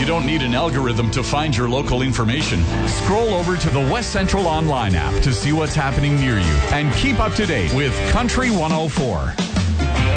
don't need an algorithm to find your local information. Scroll over to the West Central Online app to see what's happening near you and keep up to date with Country 104.